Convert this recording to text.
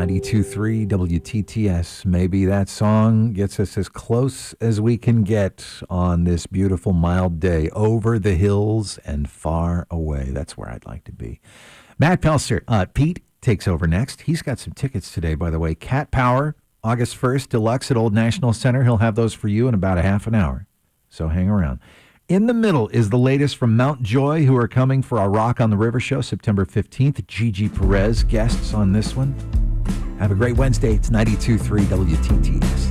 92.3 WTTS. Maybe that song gets us as close as we can get on this beautiful mild day. Over the hills and far away. That's where I'd like to be. Matt Pelser. Pete takes over next. He's got some tickets today, by the way. Cat Power, August 1st, Deluxe at Old National Center. He'll have those for you in about a half an hour. So hang around. In the middle is the latest from Mount Joy, who are coming for our Rock on the River show September 15th. Gigi Perez guests on this one. Have a great Wednesday. It's 92.3 WTTS.